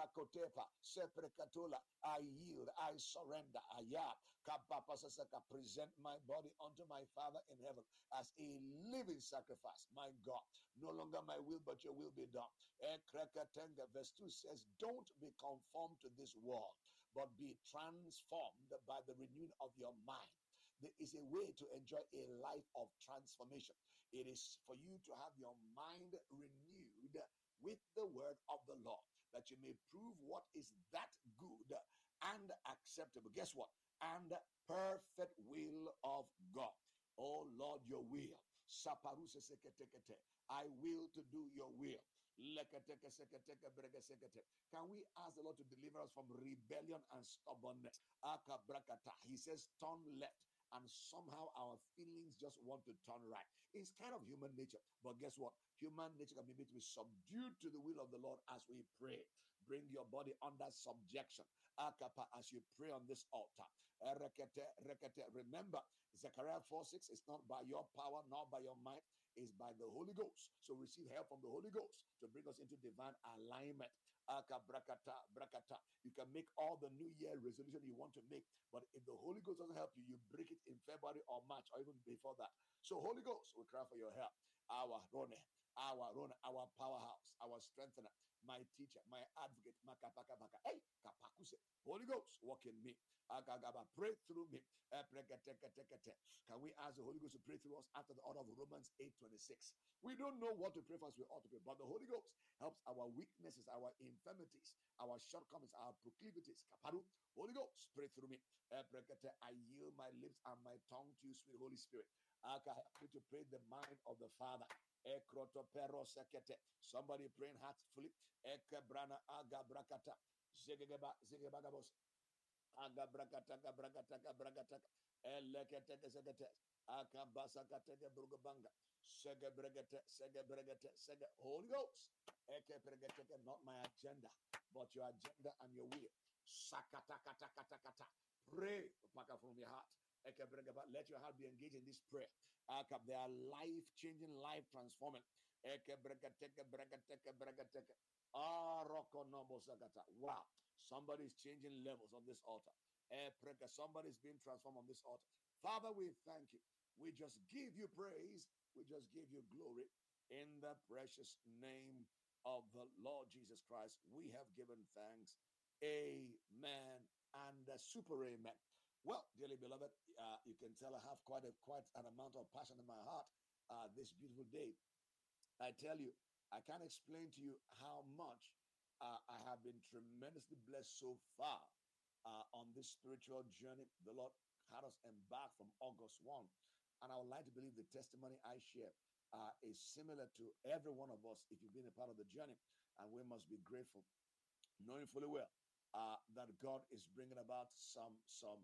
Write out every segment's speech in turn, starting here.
Akotepa, Seprekatula, I yield, I surrender, Ayat, Kapapasasaka, present my body unto my Father in heaven as a living sacrifice. My God, no longer my will, but your will be done. Ekrekatenga, verse 2 says, don't be conformed to this world, but be transformed by the renewing of your mind. There is a way to enjoy a life of transformation. It is for you to have your mind renewed with the word of the Lord, that you may prove what is that good and acceptable. Guess what? And perfect will of God. Oh Lord, your will. I will to do your will. Can we ask the Lord to deliver us from rebellion and stubbornness? He says, turn left. And somehow our feelings just want to turn right. It's kind of human nature. But guess what? Human nature can be made to be subdued to the will of the Lord as we pray. Bring your body under subjection. As you pray on this altar. Remember, Zechariah 4:6 is not by your power, nor by your might, it's by the Holy Ghost. So receive help from the Holy Ghost to bring us into divine alignment. You can make all the New Year resolution you want to make, but if the Holy Ghost doesn't help you, you break it in February or March or even before that. So Holy Ghost, we cry for your help. Our powerhouse, our strengthener, my teacher, my advocate, hey, kapakuse. Holy Ghost, walk in me. Pray through me. Can we ask the Holy Ghost to pray through us after the order of Romans 8:26? We don't know what to pray for as we ought to pray, but the Holy Ghost helps our weaknesses, our infirmities, our shortcomings, our proclivities. Kaparu, Holy Ghost, pray through me. I yield my lips and my tongue to you, sweet Holy Spirit. I can help you to pray the mind of the Father. Somebody praying heartfully. Ekebrana agabrakata. Zigebagabos. Agabrakata. Elekete. Akabasakatege brugabanga. Sege. Holy Ghost. Not my agenda, but your agenda and your will. Sakata. Pray from your heart. Let your heart be engaged in this prayer. They are life-changing, life-transforming. Wow. Somebody is changing levels on this altar. Somebody is being transformed on this altar. Father, we thank you. We just give you praise. We just give you glory. In the precious name of the Lord Jesus Christ, we have given thanks. Amen and a super amen. Well, dearly beloved, you can tell I have quite an amount of passion in my heart this beautiful day. I tell you, I can't explain to you how much I have been tremendously blessed so far on this spiritual journey. The Lord had us embark from August 1. And I would like to believe the testimony I share is similar to every one of us if you've been a part of the journey. And we must be grateful, knowing fully well that God is bringing about some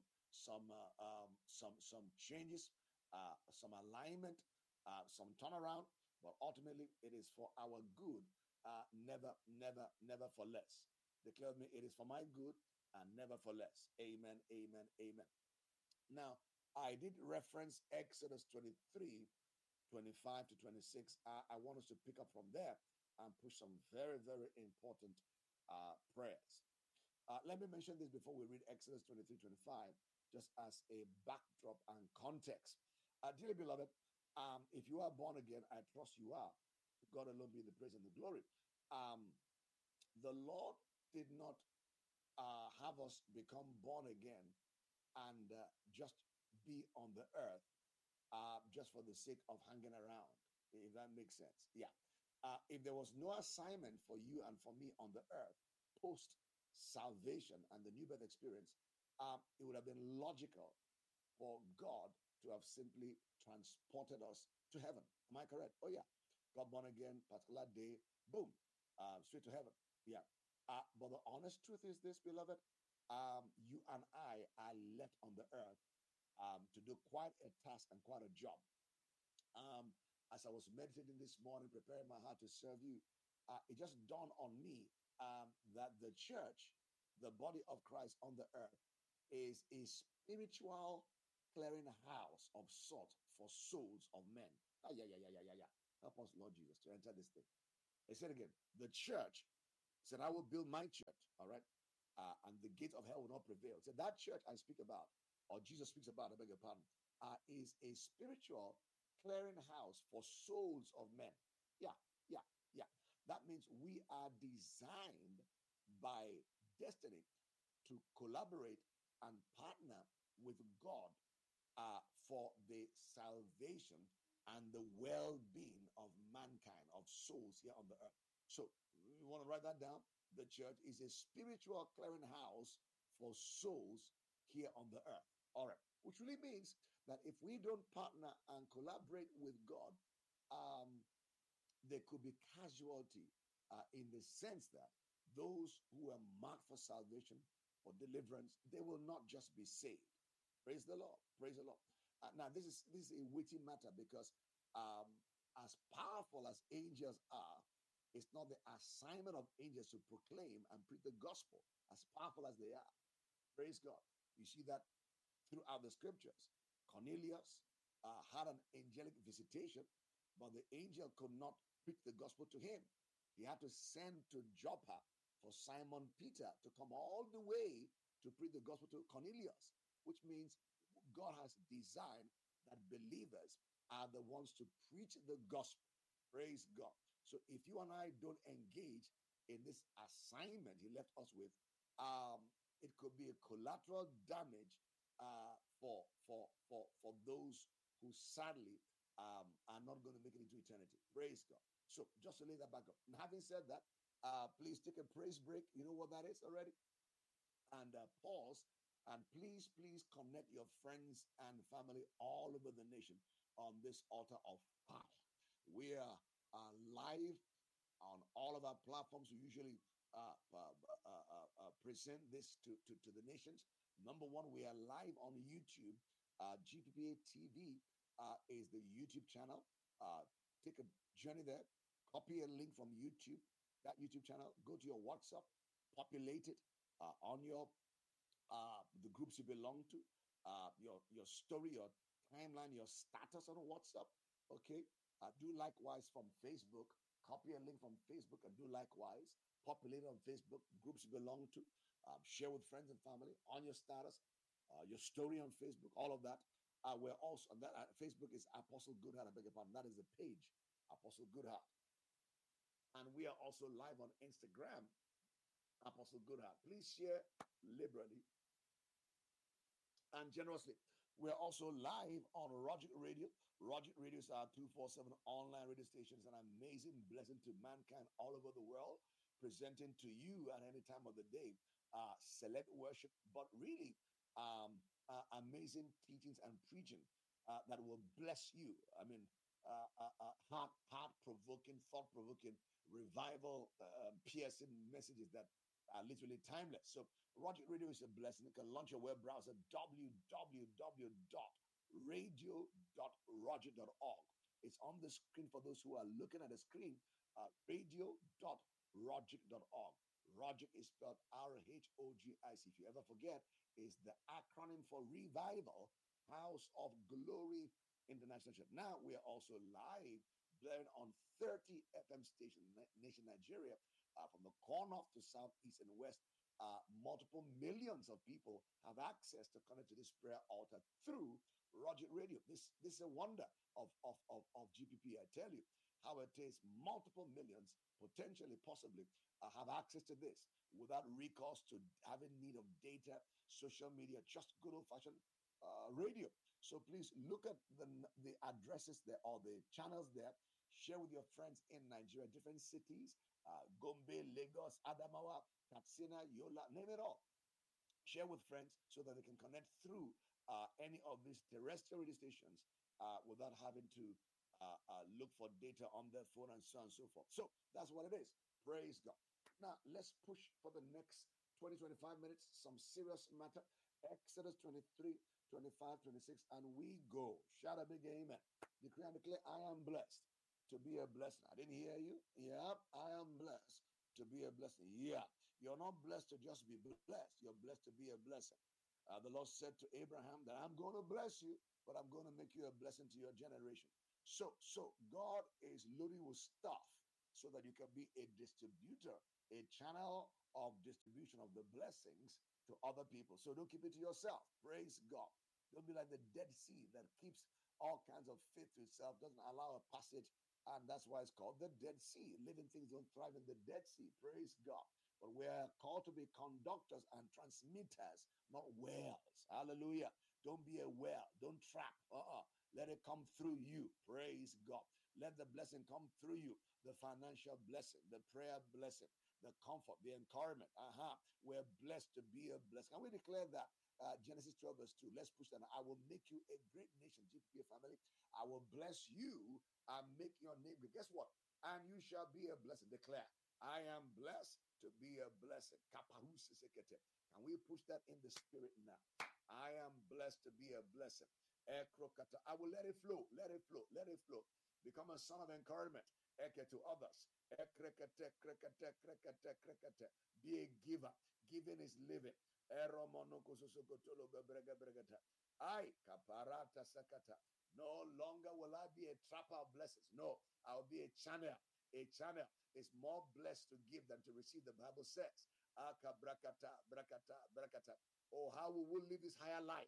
changes, some alignment, some turnaround, but ultimately it is for our good, never for less. Declare with me, it is for my good and never for less. Amen. Now, I did reference Exodus 23, 25 to 26. I want us to pick up from there and push some very, very important prayers. Let me mention this before we read Exodus 23, 25, just as a backdrop and context. Dearly beloved, if you are born again, I trust you are. God alone be the praise and the glory. The Lord did not have us become born again and just be on the earth just for the sake of hanging around, if that makes sense. Yeah. If there was no assignment for you and for me on the earth post salvation and the new birth experience, it would have been logical for God to have simply transported us to heaven. Am I correct? Oh, yeah. Got born again, particular day, boom, straight to heaven. Yeah. But the honest truth is this, beloved, you and I are left on the earth to do quite a task and quite a job. As I was meditating this morning, preparing my heart to serve you, it just dawned on me that the church, the body of Christ on the earth, is a spiritual clearinghouse of sort for souls of men. Yeah. Help us, Lord Jesus, to enter this thing. I said again, the church Said, I will build my church, all right, and the gates of hell will not prevail. So that church I speak about, or Jesus speaks about, I beg your pardon, is a spiritual clearinghouse for souls of men. Yeah, yeah, yeah. That means we are designed by destiny to collaborate and partner with God for the salvation and the well-being of mankind, of souls here on the earth. So you want to write that down? The church is a spiritual clearinghouse for souls here on the earth. All right, which really means that if we don't partner and collaborate with God, um, there could be casualty in the sense that those who are marked for salvation or deliverance, they will not just be saved. Praise the Lord. Praise the Lord. Now, this is a weighty matter because um, as powerful as angels are, it's not the assignment of angels to proclaim and preach the gospel. As powerful as they are, praise God. You see that throughout the scriptures. Cornelius had an angelic visitation, but the angel could not preach the gospel to him. He had to send to Joppa for Simon Peter to come all the way to preach the gospel to Cornelius, which means God has designed that believers are the ones to preach the gospel. Praise God. So if you and I don't engage in this assignment he left us with, it could be a collateral damage for those who sadly are not going to make it into eternity. Praise God. So just to lay that back up. And having said that, please take a praise break. You know what that is already? And pause. And please connect your friends and family all over the nation on this altar of fire. We are live on all of our platforms. We usually present this to the nations. Number one, we are live on YouTube. GPPA TV is the YouTube channel. Take a journey there. Copy a link from YouTube, that YouTube channel. Go to your WhatsApp, populate it on your the groups you belong to, your story, your timeline, your status on WhatsApp. Okay, do likewise from Facebook. Copy a link from Facebook and do likewise. Populate on Facebook groups you belong to. Share with friends and family on your status, your story on Facebook, all of that. We're also on that. Facebook is Apostle Goodheart. I beg your pardon. That is the page, Apostle Goodheart, and we are also live on Instagram, Apostle Goodheart. Please share liberally and generously. We're also live on Rogic Radio. Rogic Radio is our 247 online radio station. It's an amazing blessing to mankind all over the world, presenting to you at any time of the day select worship, but really amazing teachings and preaching that will bless you. I mean, heart provoking, thought provoking, revival, piercing messages that are literally timeless. So Roger Radio is a blessing. You can launch your web browser, www.radio.roger.org. It's on the screen for those who are looking at the screen, radio.rogic.org. Rogic is spelled Rhogic. If you ever forget, is the acronym for Revival House of Glory International Church. Now we are also live, blaring on 30 FM stations, nation Nigeria, from the core north to south, east, and west. Multiple millions of people have access to connect to this prayer altar through Roger Radio. This is a wonder of GPP. I tell you how it is multiple millions, potentially, possibly, have access to this without recourse to having need of data, social media, just good old fashioned radio. So please look at the addresses there or the channels there. Share with your friends in Nigeria, different cities, Gombe, Lagos, Adamawa, Katsina, Yola, name it all. Share with friends so that they can connect through any of these terrestrial radio stations without having to look for data on their phone and so on and so forth. So that's what it is. Praise God. Now, let's push for the next 20, 25 minutes, some serious matter. Exodus 23, 25, 26, and we go. Shout a big amen. Decree and declare, I am blessed to be a blessing. I didn't hear you. Yep, I am blessed to be a blessing. Yeah, you're not blessed to just be blessed. You're blessed to be a blessing. The Lord said to Abraham that I'm going to bless you, but I'm going to make you a blessing to your generation. So God is loading with stuff so that you can be a distributor, a channel of distribution of the blessings to other people. So don't keep it to yourself. Praise God. Don't be like the Dead Sea that keeps all kinds of faith to itself, doesn't allow a passage, and that's why it's called the Dead Sea. Living things don't thrive in the Dead Sea. Praise God. But we're called to be conductors and transmitters, not wells. Hallelujah. Don't be a well. Don't trap. Let it come through you. Praise God. Let the blessing come through you. The financial blessing, the prayer blessing, the comfort, the encouragement. We're blessed to be a blessing. Can we declare that? Genesis 12, verse 2. Let's push that. I will make you a great nation, GPP family. I will bless you and make your name great. Guess what? And you shall be a blessing. Declare, I am blessed to be a blessing. Can we push that in the spirit now? I am blessed to be a blessing. I will let it flow, let it flow, let it flow. Become a son of encouragement to others. Be a giver. Giving is living. I kaparata sakata. No longer will I be a trapper of blessings. No, I'll be a channel. A channel is more blessed to give than to receive, the Bible says. Aka brakata, brakata, brakata. Oh, how we will live this higher life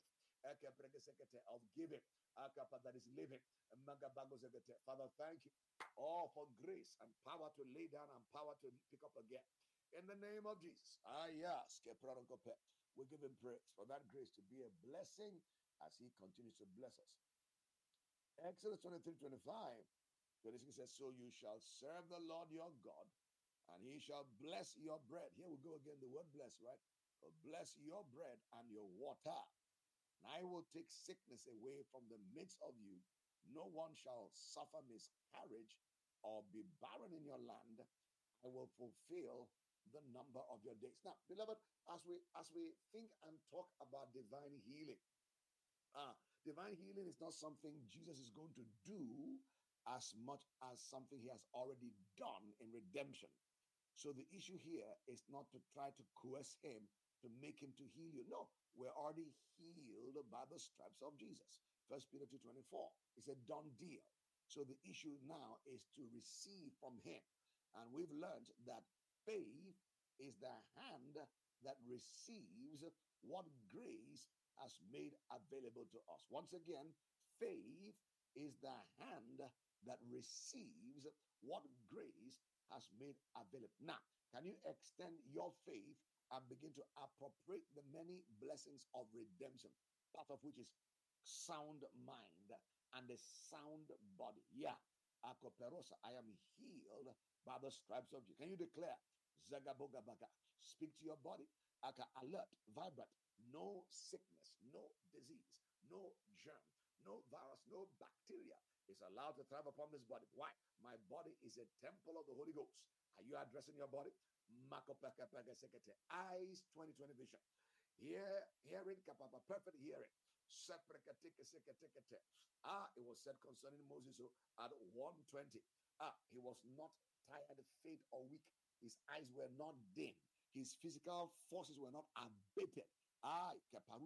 of giving. That is living. Father, thank you. Oh, for grace and power to lay down and power to pick up again. In the name of Jesus. We give him praise for that grace to be a blessing as he continues to bless us. Exodus 23:25-26 says, so you shall serve the Lord your God, and he shall bless your bread. Here we go again, the word bless, right? Bless your bread and your water. And I will take sickness away from the midst of you. No one shall suffer miscarriage or be barren in your land. I will fulfill the number of your days. Now, beloved, as we think and talk about divine healing, divine healing is not something Jesus is going to do as much as something he has already done in redemption. So the issue here is not to try to coerce him to make him to heal you. No, we're already healed by the stripes of Jesus. First Peter 2:24. It's a done deal. So the issue now is to receive from him. And we've learned that faith is the hand that receives what grace has made available to us. Once again, faith is the hand that receives what grace has made available. Now, can you extend your faith and begin to appropriate the many blessings of redemption, part of which is sound mind and a sound body? Yeah, Akoperosa, I am healed by the stripes of Jesus. Can you declare? Zagabogabaga. Speak to your body. Aka alert, vibrant. No sickness, no disease, no germ, no virus, no bacteria is allowed to thrive upon this body. Why? My body is a temple of the Holy Ghost. Are you addressing your body? Eyes 2020 vision. Hearing, perfect hearing. It was said concerning Moses at 120. He was not tired, faint, or weak. His eyes were not dim. His physical forces were not abated. A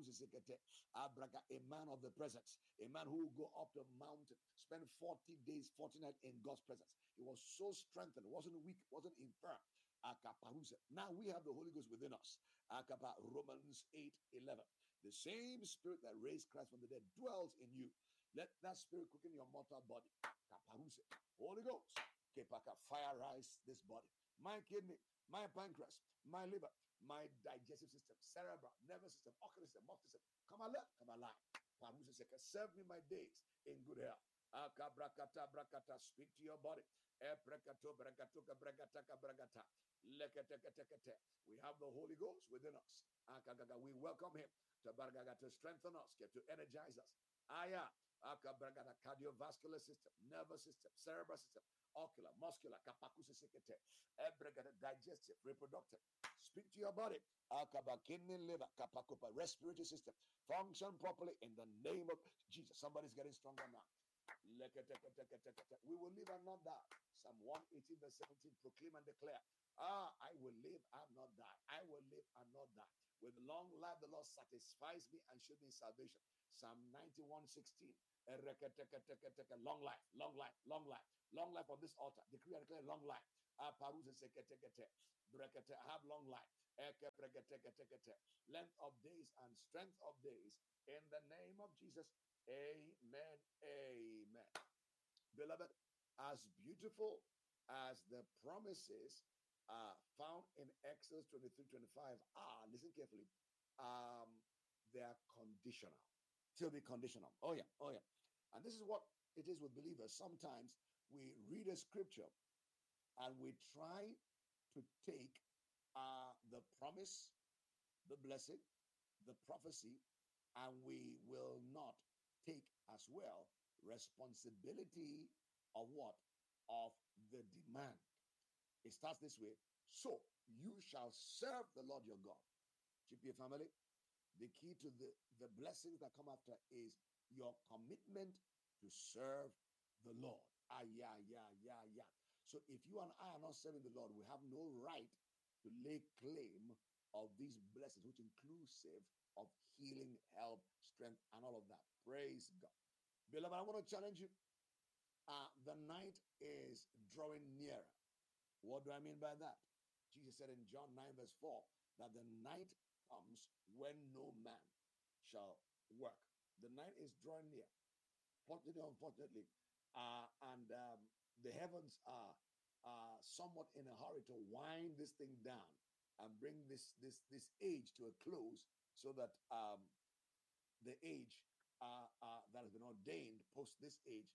man of the presence, a man who will go up the mountain, spend 40 days, 40 nights in God's presence. He was so strengthened, wasn't weak, wasn't infirm. Now we have the Holy Ghost within us. Romans 8:11. The same spirit that raised Christ from the dead dwells in you. Let that spirit quicken your mortal body. Holy Ghost. Fire-rise this body. My kidney, my pancreas, my liver, my digestive system, cerebral, nervous system, ocular system, muscle system. Come alive, come alive. Serve me my days in good health. Speak to your body. We have the Holy Ghost within us. We welcome him to strengthen us, to energize us. Cardiovascular system, nervous system, cerebral system, ocular, muscular, digestive, reproductive. Speak to your body. Kidney, liver, respiratory system. Function properly in the name of Jesus. Somebody's getting stronger now. We will live and not die. Psalm 118, verse 17. Proclaim and declare. I will live and not die. I will live and not die. With long life, the Lord satisfies me and shows me salvation. Psalm 91:16. Long life, long life, long life, long life on this altar. Decree and declare long life. Have long life. Length of days and strength of days. In the name of Jesus. Amen. Amen. Beloved, as beautiful as the promises found in Exodus 23:25 are, listen carefully, they are conditional. Still be conditional. Oh, yeah. Oh, yeah. And this is what it is with believers. Sometimes we read a scripture and we try to take the promise, the blessing, the prophecy, and we will not take as well responsibility of what? Of the demand. It starts this way. So you shall serve the Lord your God. GPA family, the key to the blessings that come after is your commitment to serve the Lord. Ah, yeah, yeah, yeah, yeah. So if you and I are not serving the Lord, we have no right to lay claim of these blessings, which inclusive of healing, health, strength, and all of that. Praise God. Beloved, I want to challenge you. The night is drawing nearer. What do I mean by that? Jesus said in John 9, verse 4, that the night comes when no man shall work. The night is drawing near. Fortunately, unfortunately, and the heavens are somewhat in a hurry to wind this thing down and bring this age to a close, so that the age that has been ordained post this age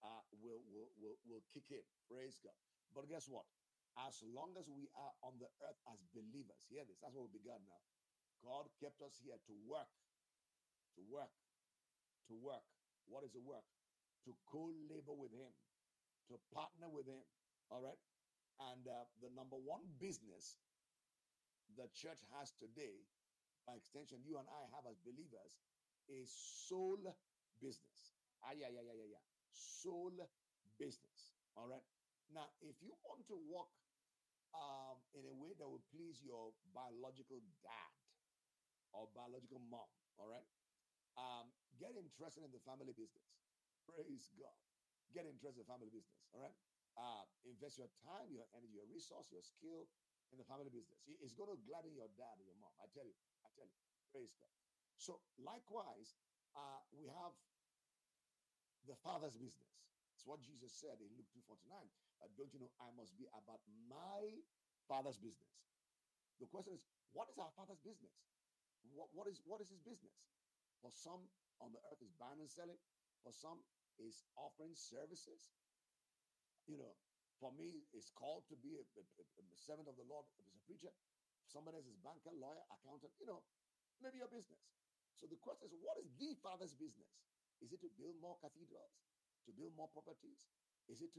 will kick in. Praise God. But guess what? As long as we are on the earth as believers, hear this, that's what we began now. God kept us here to work, to work, to work. What is the work? To co-labor with Him, to partner with Him. All right. And the number one business the church has today, by extension, you and I have as believers, is soul business. Yeah, yeah, yeah, yeah, yeah. Soul business. All right. Now, if you want to walk in a way that will please your biological dad or biological mom, all right, get interested in the family business. Praise God. Get interested in family business. All right. Invest your time, your energy, your resource, your skill in the family business. It's going to gladden your dad or your mom. I tell you. I tell you. Praise God. So likewise, we have the father's business. It's what Jesus said in Luke 2:49. Don't you know I must be about my father's business? The question is, what is our father's business? What is his business? For some on the earth is buying and selling. For some is offering services. You know, for me, it's called to be a servant of the Lord as a preacher. Somebody else is banker, lawyer, accountant. Maybe your business. So the question is, what is the father's business? Is it to build more cathedrals, to build more properties? Is it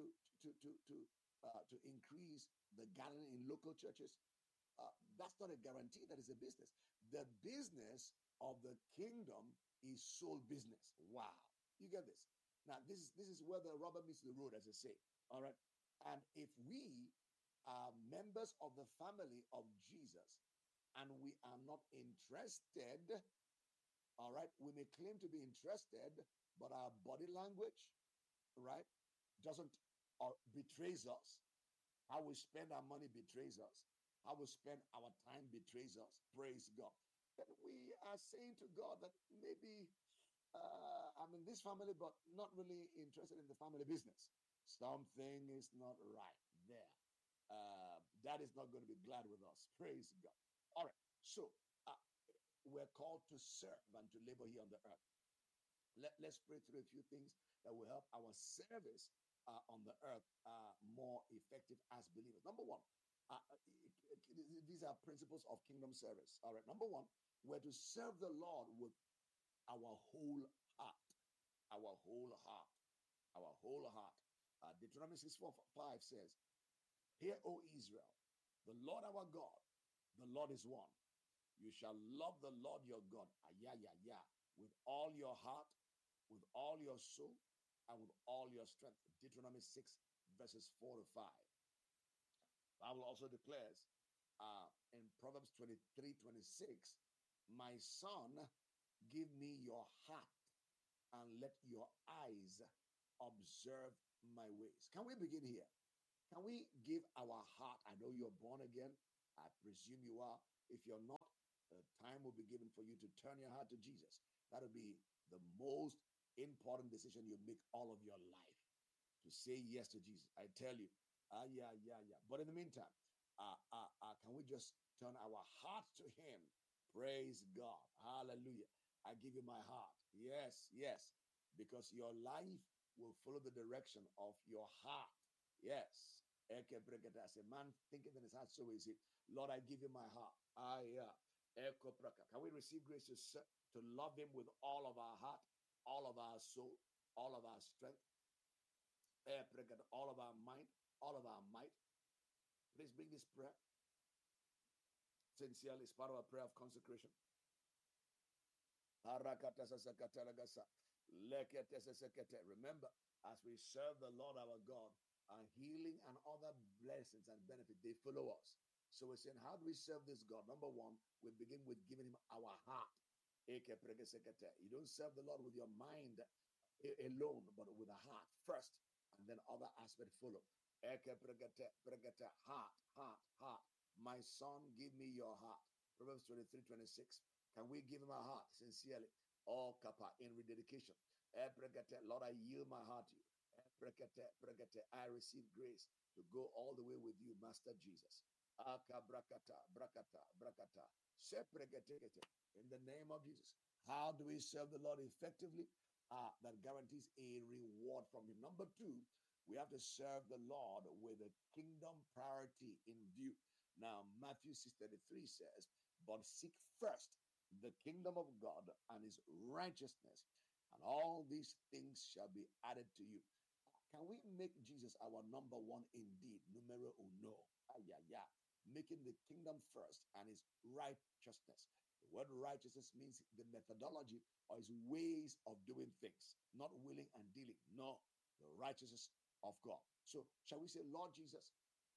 to increase the gathering in local churches? That's not a guarantee that is a business. The business of the kingdom is soul business. Wow. You get this? Now, this is where the rubber meets the road, as I say. All right. And if we are members of the family of Jesus and we are not interested, all right, we may claim to be interested, but our body language, right, doesn't or betrays us. How we spend our money betrays us. How we spend our time betrays us. Praise God. Then we are saying to God that maybe I'm in this family, but not really interested in the family business. Something is not right there. That is not going to be glad with us. Praise God. All right. So we're called to serve and to labor here on the earth. Let's pray through a few things that will help our service on the earth more effective as believers. Number one, these are principles of kingdom service. All right. Number one, we're to serve the Lord with our whole heart. Our whole heart. Our whole heart. Deuteronomy 6:4-5 says, Hear, O Israel, the Lord our God, the Lord is one. You shall love the Lord your God, with all your heart, with all your soul, and with all your strength. Deuteronomy 6, verses 4-5. The Bible also declares in Proverbs 23:26 My son, give me your heart and let your eyes observe my ways. Can we begin here? Can we give our heart? I know you're born again. I presume you are. If you're not, time will be given for you to turn your heart to Jesus. That'll be the most important decision you make all of your life, to say yes to Jesus. I tell you, yeah, yeah, yeah. But in the meantime, can we just turn our heart to Him? Praise God. Hallelujah. I give you my heart. Yes, yes. Because your life will follow the direction of your heart. Yes. As a man thinketh in his heart, so is it. Lord, I give you my heart. Yeah. Can we receive grace to love Him with all of our heart, all of our soul, all of our strength, all of our mind, all of our might? Please bring this prayer sincerely. It's part of our prayer of consecration. Remember, as we serve the Lord our God, our healing and other blessings and benefits, they follow us. So we're saying, how do we serve this God? Number one, we begin with giving Him our heart. You don't serve the Lord with your mind alone, but with a heart first, and then other aspects follow. Heart, heart, heart. My son, give me your heart. Proverbs 23:26. Can we give Him our heart sincerely? All kappa in rededication. Lord, I yield my heart to you. I receive grace to go all the way with you, Master Jesus. Brakata, brakata, brakata. In the name of Jesus. How do we serve the Lord effectively? That guarantees a reward from Him. Number two, we have to serve the Lord with a kingdom priority in view. Now, Matthew 6:33 says, but seek first the kingdom of God and His righteousness, and all these things shall be added to you. Can we make Jesus our number one indeed? Numero uno. Yeah, yeah. Making the kingdom first and His righteousness. The word righteousness means the methodology or His ways of doing things, not willing and dealing. No, the righteousness of God. So, shall we say, Lord Jesus,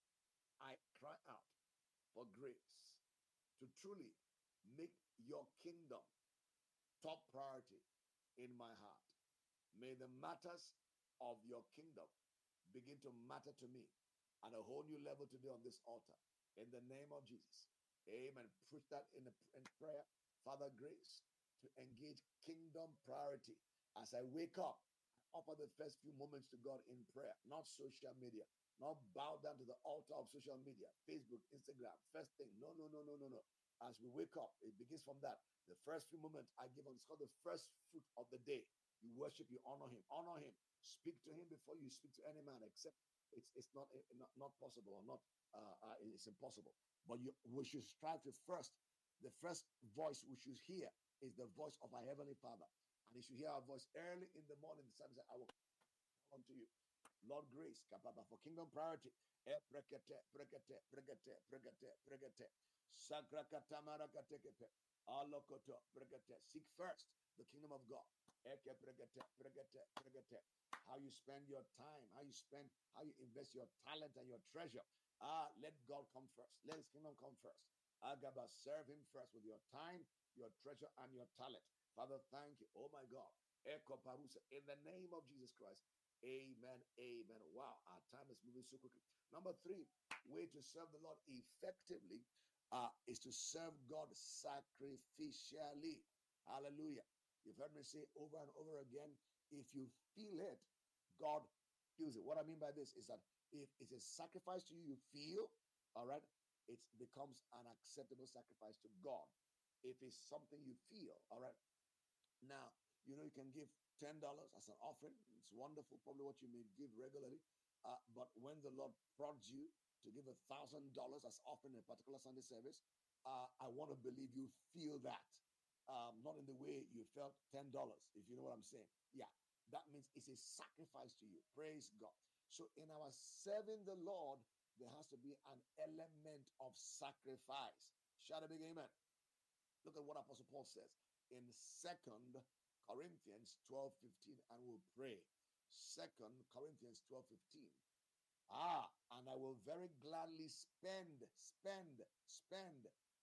I cry out for grace to truly make your kingdom top priority in my heart. May the matters of your kingdom begin to matter to me at a whole new level today on this altar. In the name of Jesus. Amen. Push that in prayer. Father, grace to engage kingdom priority. As I wake up, I offer the first few moments to God in prayer, not social media, not bow down to the altar of social media, Facebook, Instagram, first thing. No, no, no, no, no, no. As we wake up, it begins from that. The first few moments I give him, it's called the first fruit of the day. You worship, you honor him. Honor him. Speak to him before you speak to any man, except it's not possible or not it's impossible. But we should strive to first. The first voice we should hear is the voice of our heavenly Father, and you should hear our voice early in the morning. The psalmist said, "I will call unto you, Lord, grace, kapapa, for kingdom priority." Prekete, prekete, prekete, prekete, prekete. Sakrakatamarakateke, alokoto, prekete. Seek first the kingdom of God. Eke, prekete, prekete, prekete. How you spend your time, how you invest your talent and your treasure. Let God come first. Let His kingdom come first. Agaba, serve Him first with your time, your treasure, and your talent. Father, thank you. Oh my God. Eko parusa. In the name of Jesus Christ. Amen. Amen. Wow, our time is moving so quickly. Number three, way to serve the Lord effectively is to serve God sacrificially. Hallelujah. You've heard me say over and over again, if you feel it, God feels it. What I mean by this is that if it's a sacrifice to you, you feel, all right, it becomes an acceptable sacrifice to God. If it's something you feel, all right. Now, you can give $10 as an offering. It's wonderful, probably what you may give regularly. But when the Lord prods you to give $1,000 as offering in a particular Sunday service, I want to believe you feel that. Not in the way you felt $10, if you know what I'm saying. Yeah, that means it's a sacrifice to you. Praise God. So in our serving the Lord, there has to be an element of sacrifice. Shout a big amen. Look at what Apostle Paul says in Second Corinthians 12:15, and we'll pray. Second Corinthians 12:15. And I will very gladly spend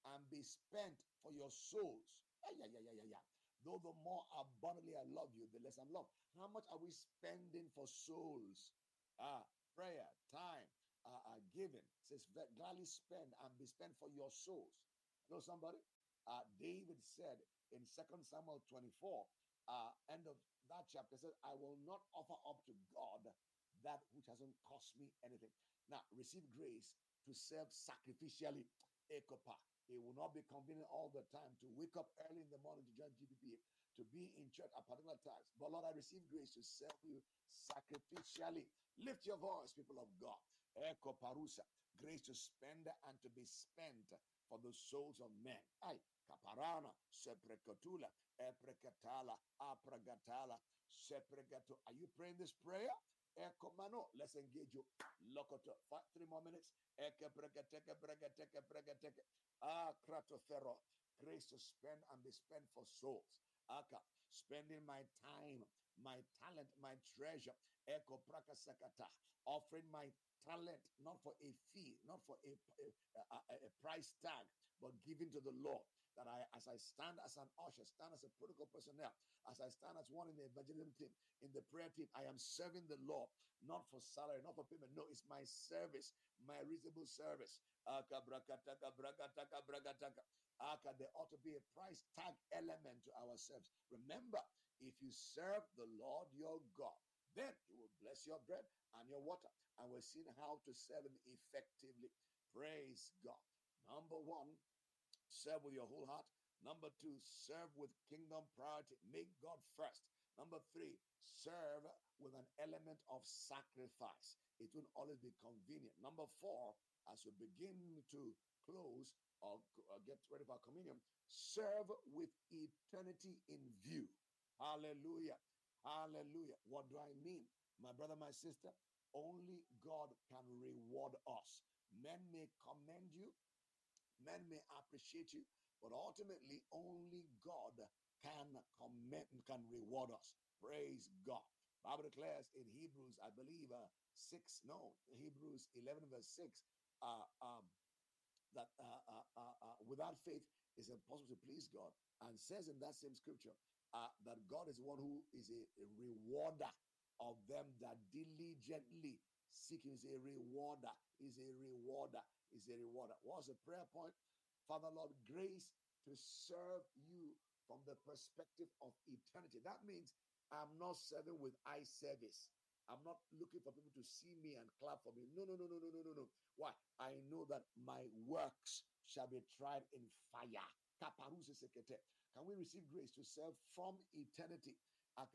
and be spent for your souls. Yeah, yeah, yeah, yeah, yeah. Though the more abundantly I love you, the less I'm loved. How much are we spending for souls? Prayer, time, giving. It says, gladly spend and be spent for your souls. You know somebody? David said in 2 Samuel 24, end of that chapter, says, I will not offer up to God that which hasn't cost me anything. Now, receive grace to serve sacrificially. Ekopa. It will not be convenient all the time to wake up early in the morning to join GPP, to be in church at particular times. But Lord, I receive grace to serve you sacrificially. Lift your voice, people of God. Eko parusa. Grace to spend and to be spent for the souls of men. Ay, kaparana, seprekatula, eprekatala, apragatala, sepregato. Are you praying this prayer? Ekomano. Let's engage you. Lokoto. 3 more minutes. Eke bregateke bregateke bregateke. Kratothero. Grace to spend and be spent for souls. Aka. Spending my time, my talent, my treasure. Eko prakasakata. Offering my talent, not for a fee, not for a price tag, but giving to the Lord. That as I stand as an usher, stand as a protocol personnel, as I stand as one in the evangelism team, in the prayer team, I am serving the Lord, not for salary, not for payment. No, it's my service, my reasonable service. There ought to be a price tag element to our service. Remember, if you serve the Lord your God, then he will bless your bread and your water. And we're seeing how to serve him effectively. Praise God. Number one, serve with your whole heart. Number two, serve with kingdom priority. Make God first. Number three, serve with an element of sacrifice. It won't always be convenient. Number four, as we begin to close or get ready for communion, serve with eternity in view. Hallelujah. Hallelujah. What do I mean? My brother, my sister, only God can reward us. Men may commend you, men may appreciate you, but ultimately only God can commend, can reward us. Praise God. Bible declares in Hebrews, I believe, 6, no, Hebrews 11 verse 6, that without faith it's impossible to please God, and says in that same scripture that God is one who is a rewarder of them that diligently seek him. Is a rewarder, is a rewarder, is a rewarder. What's the prayer point? Father Lord, grace to serve you from the perspective of eternity. That means I'm not serving with eye service. I'm not looking for people to see me and clap for me. No, no, no, no, no, no, no, no. Why? I know that my works shall be tried in fire. Can we receive grace to serve from eternity? As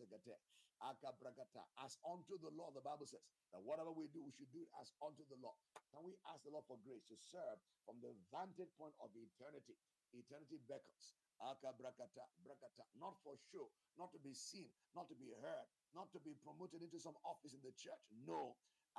unto the Lord, the Bible says that whatever we do, we should do it as unto the Lord. Can we ask the Lord for grace to serve from the vantage point of eternity? Eternity beckons. Not for show, not to be seen, not to be heard, not to be promoted into some office in the church. No.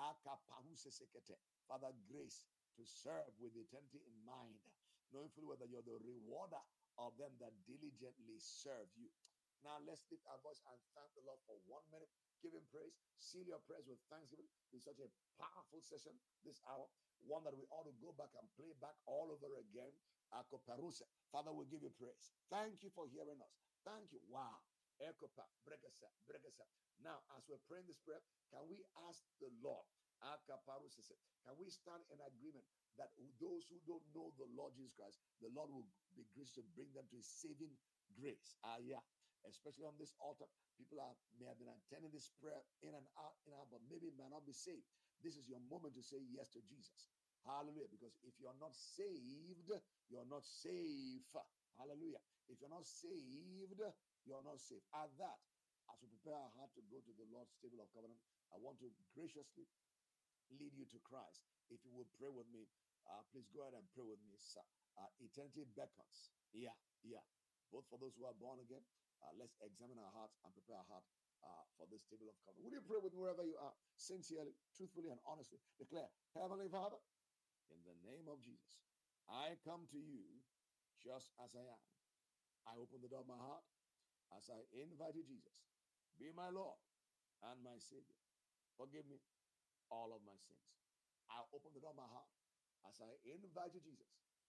Father, grace to serve with eternity in mind, knowing fully whether you're the rewarder of them that diligently serve you. Now let's lift our voice and thank the Lord for 1 minute. Give him praise. Seal your prayers with thanksgiving. It's such a powerful session this hour. One that we ought to go back and play back all over again. Father, we give you praise. Thank you for hearing us. Thank you. Wow. Ekopa, bregasa, bregasa. Now, as we're praying this prayer, can we ask the Lord? Can we stand in agreement that those who don't know the Lord Jesus Christ, the Lord will be gracious to bring them to his saving grace? Yeah. Especially on this altar, people may have been attending this prayer in and out, but maybe may not be saved. This is your moment to say yes to Jesus. Hallelujah. Because if you're not saved, you're not safe. Hallelujah. If you're not saved, you're not safe. At that, as we prepare our heart to go to the Lord's table of covenant, I want to graciously lead you to Christ. If you will pray with me, please go ahead and pray with me. Eternity beckons. Yeah, yeah. Both for those who are born again, let's examine our hearts and prepare our heart for this table of covenant. Would you pray with me wherever you are, sincerely, truthfully, and honestly? Declare, Heavenly Father, in the name of Jesus, I come to you just as I am. I open the door of my heart as I invite you, Jesus. Be my Lord and my Savior. Forgive me all of my sins. I open the door of my heart as I invite you, Jesus.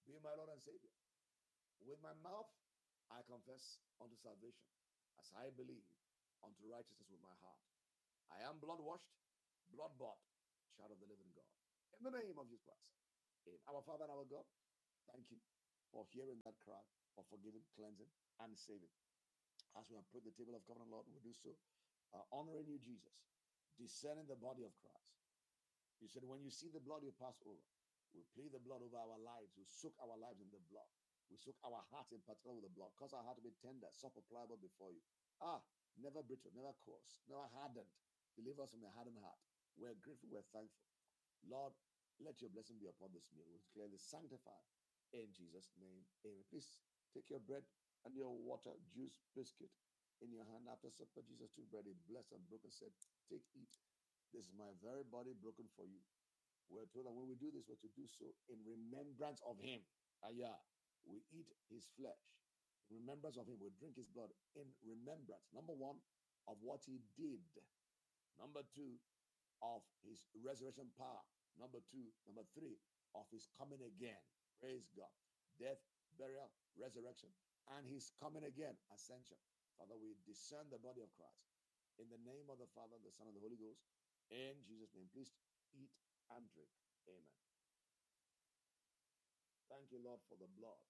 be my Lord and Savior. With my mouth, I confess unto salvation, as I believe unto righteousness with my heart. I am blood washed, blood bought, child of the living God. In the name of Jesus Christ. Amen. Our Father and our God, thank you for hearing that cry of forgiving, cleansing, and saving. As we approach the table of covenant, Lord, we do so, honoring you, Jesus, discerning the body of Christ. You said, when you see the blood, you pass over. We plead the blood over our lives. We soak our lives in the blood. We soak our hearts in particular with the blood. Cause our heart to be tender, soft, pliable before you. Never brittle, never coarse, never hardened. Deliver us from a hardened heart. We're grateful, we're thankful. Lord, let your blessing be upon this meal. We declare this sanctified in Jesus' name. Amen. Please take your bread and your water, juice, biscuit in your hand. After supper, Jesus took bread, he blessed and broke and said, take, eat. This is my very body broken for you. We're told that when we do this, we're to do so in remembrance of him. We eat his flesh. In remembrance of him, we drink his blood in remembrance. Number one, of what he did. Number two, of his resurrection power. Number three, of his coming again. Praise God. Death, burial, resurrection, and his coming again, ascension. Father, we discern the body of Christ. In the name of the Father, the Son, and the Holy Ghost, in Jesus' name, please eat and drink. Amen. Thank you, Lord, for the blood.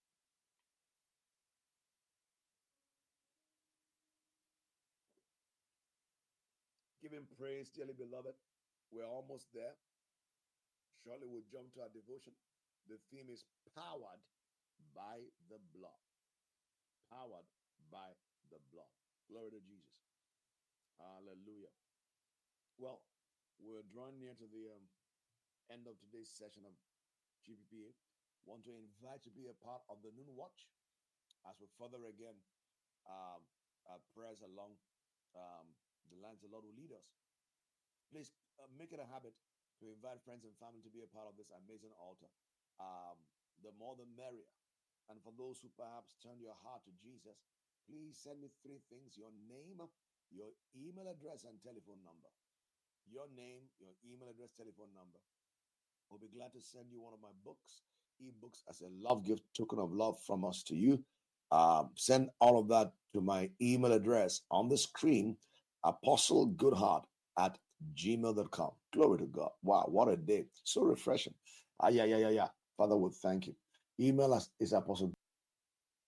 Give him praise, dearly beloved. We're almost there. Shortly we'll jump to our devotion. The theme is powered by the blood. Powered by the blood. Glory to Jesus. Hallelujah. Well, we're drawing near to the end of today's session of GPPA. Want to invite you to be a part of the noon watch as we further again prayers along the lines the Lord will lead us. Please make it a habit to invite friends and family to be a part of this amazing altar. The more the merrier. And for those who perhaps turn your heart to Jesus, please send me three things: your name, your email address, and telephone number. Your name, your email address, telephone number. I'll be glad to send you one of my books, ebooks, as a love gift, token of love from us to you. Send all of that to my email address on the screen, apostlegoodheart@gmail.com. Glory to God. Wow, what a day. So refreshing. Yeah. Father, we thank you. Email us is apostle